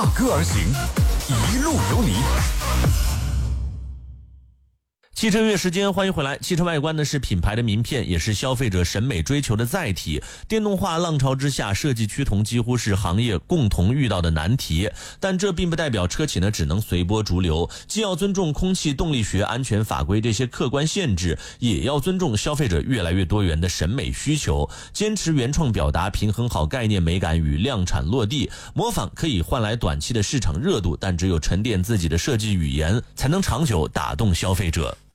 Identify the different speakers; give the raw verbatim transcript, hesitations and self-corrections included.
Speaker 1: 歌而行，一路有你。
Speaker 2: 汽车音乐时间，欢迎回来。汽车外观呢是品牌的名片，也是消费者审美追求的载体。电动化浪潮之下，设计趋同几乎是行业共同遇到的难题。但这并不代表车企呢只能随波逐流，既要尊重空气动力学、安全法规这些客观限制，也要尊重消费者越来越多元的审美需求，坚持原创表达，平衡好概念美感与量产落地。模仿可以换来短期的市场热度，但只有沉淀自己的设计语言，才能长久打动消费者。